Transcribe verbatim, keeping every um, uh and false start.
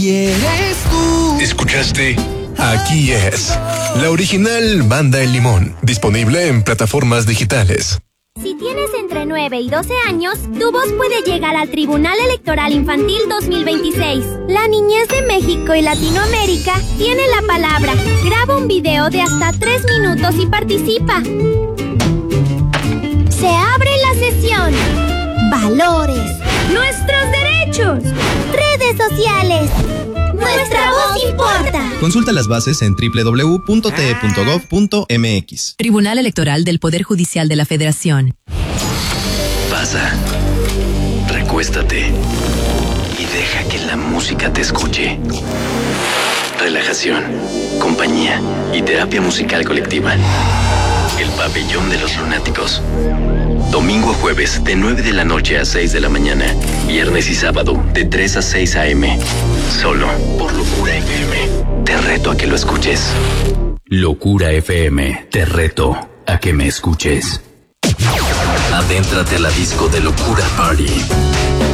¿Quieres tú? ¿Escuchaste? Aquí es la original Banda El Limón, disponible en plataformas digitales. Si tienes entre nueve y doce años, tu voz puede llegar al Tribunal Electoral Infantil dos mil veintiséis. La niñez de México y Latinoamérica tiene la palabra. Graba un video de hasta tres minutos y participa. Se abre la sesión. Valores. Nuestros derechos. Redes sociales. Nuestra voz importa. Consulta las bases en doble u doble u doble u punto t e punto gov punto m x. Tribunal Electoral del Poder Judicial de la Federación. Pasa, recuéstate y deja que la música te escuche. Relajación, compañía y terapia musical colectiva. El Pabellón de los Lunáticos. Domingo a jueves de nueve de la noche a seis de la mañana. Viernes y sábado de tres a seis a eme. Solo por Locura F M. Te reto a que lo escuches. Locura F M. Te reto a que me escuches. Adéntrate a la disco de Locura Party.